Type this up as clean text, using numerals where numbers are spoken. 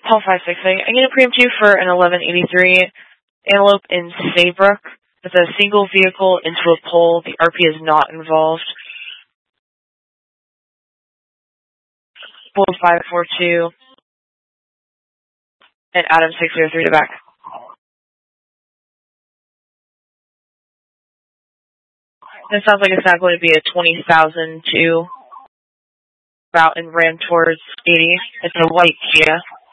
Paul 568. I'm going to preempt you for an 1183 Antelope in Saybrook. It's a single vehicle into a pole. The RP is not involved. Paul 542 and Adam 603 to back. It sounds like it's not going to be a 20,000 to route and ran towards 80. It's a white Kia.